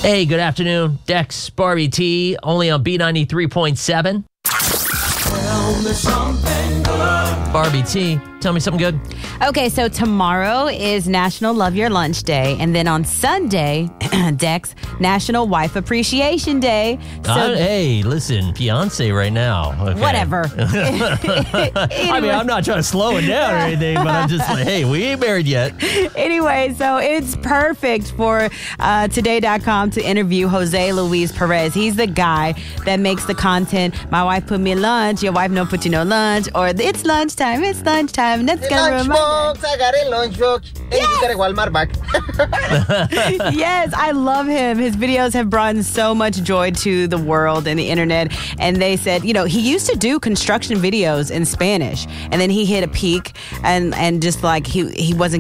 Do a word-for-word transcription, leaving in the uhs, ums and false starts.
Hey, good afternoon. Dex, Barbie T, only on B ninety-three point seven. Tell me something good. Barbie T, tell me something good. Okay, so tomorrow is National Love Your Lunch Day. And then on Sunday, Dex, National Wife Appreciation Day. So, Uh, hey, listen, fiance right now. Okay. whatever. I mean, I'm not trying to slow it down or anything, but I'm just like, hey, we ain't married yet. Anyway, so it's perfect for uh, Today dot com to interview Jose Luis Perez. He's the guy that makes the content. My wife put me lunch. Your wife no put you no lunch. Or it's lunchtime. It's lunchtime. That's gonna remind Lunchbox, I got a lunchbox. And you got a Walmart bag. Yes, I love him. His videos have brought so much joy to the world and the internet. And they said, you know, he used to do construction videos in Spanish, and then he hit a peak, and and just like he he wasn't